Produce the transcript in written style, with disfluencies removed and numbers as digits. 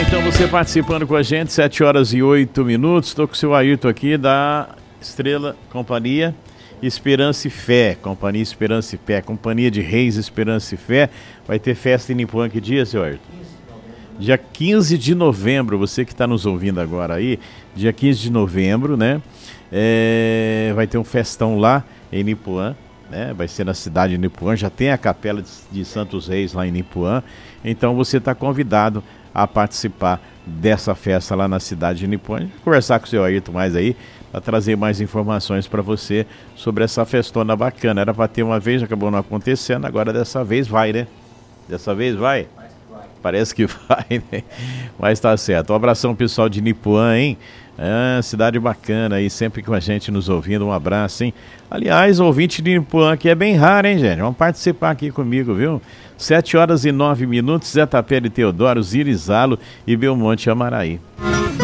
Então você participando com a gente, 7h08. Estou com o seu Ayrton aqui da Estrela Companhia Esperança e Fé. Companhia Esperança e Fé, Companhia de Reis Esperança e Fé. Vai ter festa em Nipuã, que dia, seu Ayrton? Dia 15 de novembro, você que está nos ouvindo agora aí, dia 15 de novembro, né? Vai ter um festão lá em Nipuã, né? Vai ser na cidade de Nipuã, já tem a capela de Santos Reis lá em Nipuã, então você está convidado a participar dessa festa lá na cidade de Nipuã. Vou conversar com o seu Ayrton mais aí, para trazer mais informações para você sobre essa festona bacana. Era para ter uma vez, acabou não acontecendo, agora dessa vez vai, né? Dessa vez vai? Parece que vai, né? Mas tá certo. Um abração pessoal de Nipuã, hein? Cidade bacana aí, sempre com a gente nos ouvindo. Um abraço, hein? Aliás, ouvinte de Nipuã aqui é bem raro, hein, gente? Vamos participar aqui comigo, viu? 7h09, Zé Tapera e Teodoro, Zirizalo e Belmonte Amaraí.